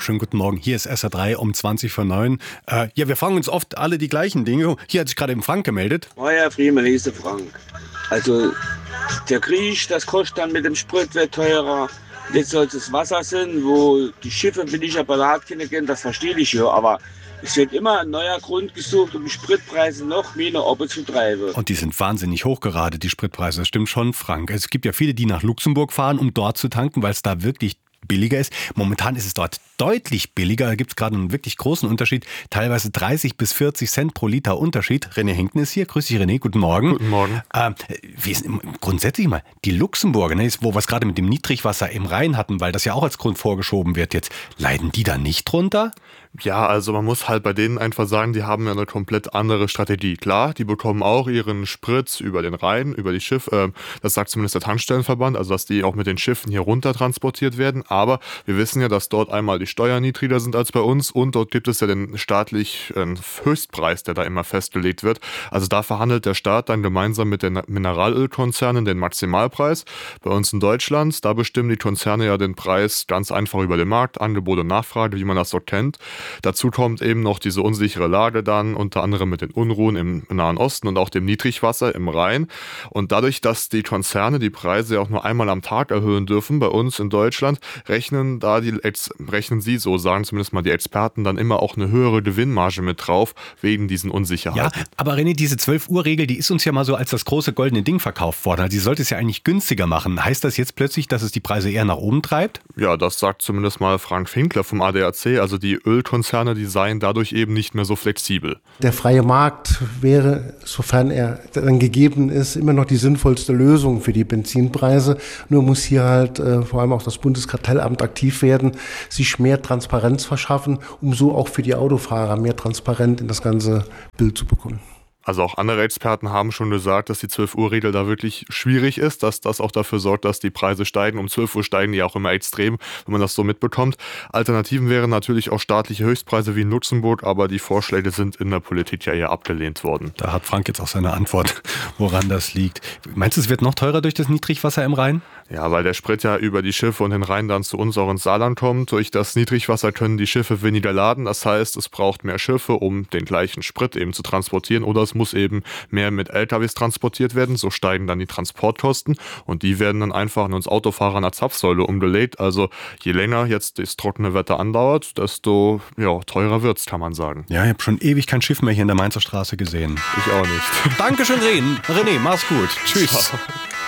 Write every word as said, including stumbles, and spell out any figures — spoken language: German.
Schönen guten Morgen, hier ist S R drei um zwanzig vor neun. Äh, ja, wir fragen uns oft alle die gleichen Dinge. Hier hat sich gerade eben Frank gemeldet. Oh ja, Friemann, hier ist der Frank. Also der Krieg, das kostet dann mit dem Sprit, wird teurer. Jetzt soll es das Wasser sein, wo die Schiffe billiger Ballad gehen, das verstehe ich ja. Aber es wird immer ein neuer Grund gesucht, um die Spritpreise noch mehr nach oben zu treiben. Und die sind wahnsinnig hoch gerade, die Spritpreise. Das stimmt schon, Frank. Es gibt ja viele, die nach Luxemburg fahren, um dort zu tanken, weil es da wirklich billiger ist. Momentan ist es dort deutlich billiger. Da gibt es gerade einen wirklich großen Unterschied. Teilweise dreißig bis vierzig Cent pro Liter Unterschied. René Henken ist hier. Grüß dich, René. Guten Morgen. Guten Morgen. Äh, wie ist grundsätzlich mal die Luxemburger, ne, wo wir es gerade mit dem Niedrigwasser im Rhein hatten, weil das ja auch als Grund vorgeschoben wird jetzt. Leiden die da nicht drunter? Ja, also man muss halt bei denen einfach sagen, die haben ja eine komplett andere Strategie. Klar, die bekommen auch ihren Sprit über den Rhein, über die Schiffe. Das sagt zumindest der Tankstellenverband, also dass die auch mit den Schiffen hier runter transportiert werden. Aber wir wissen ja, dass dort einmal die Steuern niedriger sind als bei uns und dort gibt es ja den staatlichen Höchstpreis, der da immer festgelegt wird. Also da verhandelt der Staat dann gemeinsam mit den Mineralölkonzernen den Maximalpreis. Bei uns in Deutschland, da bestimmen die Konzerne ja den Preis ganz einfach über den Markt, Angebot und Nachfrage, wie man das so kennt. Dazu kommt eben noch diese unsichere Lage dann, unter anderem mit den Unruhen im Nahen Osten und auch dem Niedrigwasser im Rhein. Und dadurch, dass die Konzerne die Preise ja auch nur einmal am Tag erhöhen dürfen, bei uns in Deutschland, rechnen da die rechnen sie, so sagen zumindest mal die Experten, dann immer auch eine höhere Gewinnmarge mit drauf, wegen diesen Unsicherheiten. Ja, aber René, diese zwölf Uhr Regel, die ist uns ja mal so als das große goldene Ding verkauft worden. Also die sollte es ja eigentlich günstiger machen. Heißt das jetzt plötzlich, dass es die Preise eher nach oben treibt? Ja, das sagt zumindest mal Frank Finkler vom A D A C, also die Ölkonzerne die seien dadurch eben nicht mehr so flexibel. Der freie Markt wäre, sofern er dann gegeben ist, immer noch die sinnvollste Lösung für die Benzinpreise. Nur muss hier halt äh, vor allem auch das Bundeskartellamt aktiv werden, sich mehr Transparenz verschaffen, um so auch für die Autofahrer mehr Transparenz in das ganze Bild zu bekommen. Also auch andere Experten haben schon gesagt, dass die zwölf Uhr Regel da wirklich schwierig ist, dass das auch dafür sorgt, dass die Preise steigen. Um zwölf Uhr steigen die auch immer extrem, wenn man das so mitbekommt. Alternativen wären natürlich auch staatliche Höchstpreise wie in Luxemburg, aber die Vorschläge sind in der Politik ja eher abgelehnt worden. Da hat Frank jetzt auch seine Antwort, woran das liegt. Meinst du, es wird noch teurer durch das Niedrigwasser im Rhein? Ja, weil der Sprit ja über die Schiffe und den Rhein dann zu uns auch ins Saarland kommt. Durch das Niedrigwasser können die Schiffe weniger laden. Das heißt, es braucht mehr Schiffe, um den gleichen Sprit eben zu transportieren. Oder es muss eben mehr mit L K Ws transportiert werden. So steigen dann die Transportkosten. Und die werden dann einfach an uns Autofahrer an der Zapfsäule umgelegt. Also je länger jetzt das trockene Wetter andauert, desto ja, teurer wird's, kann man sagen. Ja, ich habe schon ewig kein Schiff mehr hier in der Mainzer Straße gesehen. Ich auch nicht. Dankeschön, René. René, mach's gut. Tschüss. Ciao.